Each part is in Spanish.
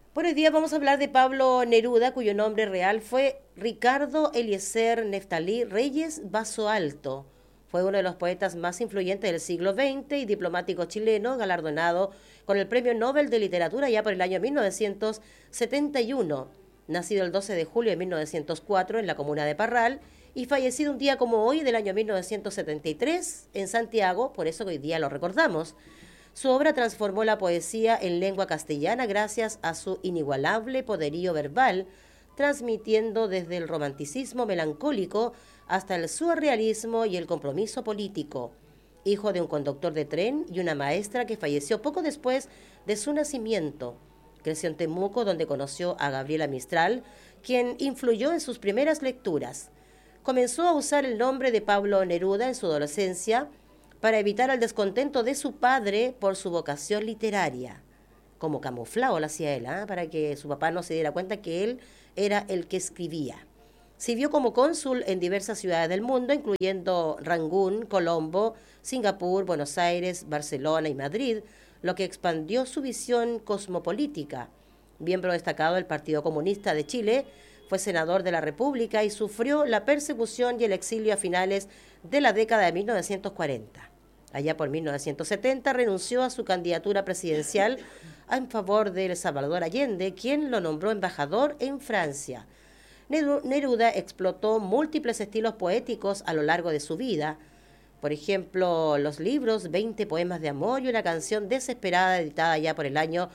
Bueno, hoy día vamos a hablar de Pablo Neruda, cuyo nombre real fue Ricardo Eliezer Neftalí Reyes Baso Alto. Fue uno de los poetas más influyentes del siglo XX y diplomático chileno, galardonado con el Premio Nobel de Literatura ya por el año 1971. Nacido el 12 de julio de 1904 en la comuna de Parral y fallecido un día como hoy del año 1973 en Santiago, por eso hoy día lo recordamos. Su obra transformó la poesía en lengua castellana gracias a su inigualable poderío verbal, transmitiendo desde el romanticismo melancólico hasta el surrealismo y el compromiso político. Hijo de un conductor de tren y una maestra que falleció poco después de su nacimiento. Creció en Temuco, donde conoció a Gabriela Mistral, quien influyó en sus primeras lecturas. Comenzó a usar el nombre de Pablo Neruda en su adolescencia para evitar el descontento de su padre por su vocación literaria. Como camuflado lo hacía él, para que su papá no se diera cuenta que él era el que escribía. Sirvió como cónsul en diversas ciudades del mundo, incluyendo Rangún, Colombo, Singapur, Buenos Aires, Barcelona y Madrid, lo que expandió su visión cosmopolítica. Miembro destacado del Partido Comunista de Chile, fue senador de la República y sufrió la persecución y el exilio a finales de la década de 1940. Allá por 1970 renunció a su candidatura presidencial en favor de Salvador Allende, quien lo nombró embajador en Francia. Neruda explotó múltiples estilos poéticos a lo largo de su vida. Por ejemplo, los libros 20 poemas de amor y una canción desesperada editada ya por el año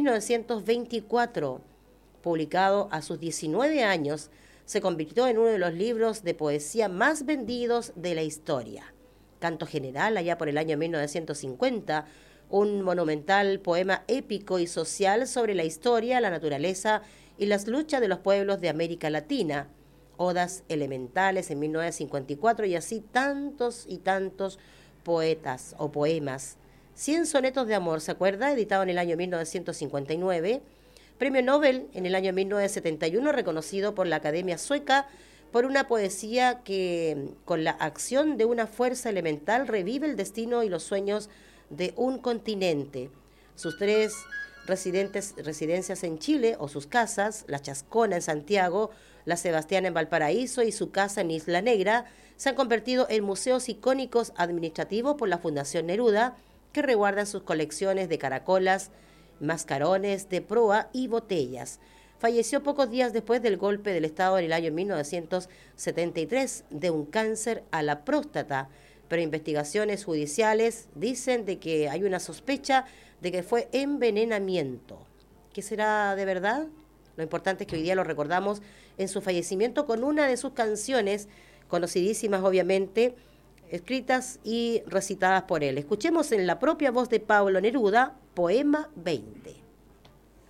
1924. Publicado a sus 19 años, se convirtió en uno de los libros de poesía más vendidos de la historia. Canto General, allá por el año 1950, un monumental poema épico y social sobre la historia, la naturaleza y las luchas de los pueblos de América Latina. Odas elementales en 1954 y así tantos y tantos poetas o poemas. 100 sonetos de amor, ¿se acuerda? Editado en el año 1959. Premio Nobel en el año 1971, reconocido por la Academia Sueca por una poesía que, con la acción de una fuerza elemental, revive el destino y los sueños de un continente. Sus tres residencias en Chile, o sus casas, la Chascona en Santiago, la Sebastiana en Valparaíso y su casa en Isla Negra, se han convertido en museos icónicos administrativos por la Fundación Neruda, que resguardan sus colecciones de caracolas, mascarones de proa y botellas. Falleció pocos días después del golpe del Estado en el año 1973 de un cáncer a la próstata, pero investigaciones judiciales dicen de que hay una sospecha de que fue envenenamiento. ¿Qué será de verdad? Lo importante es que hoy día lo recordamos en su fallecimiento con una de sus canciones, conocidísimas obviamente, escritas y recitadas por él. Escuchemos en la propia voz de Pablo Neruda, Poema 20.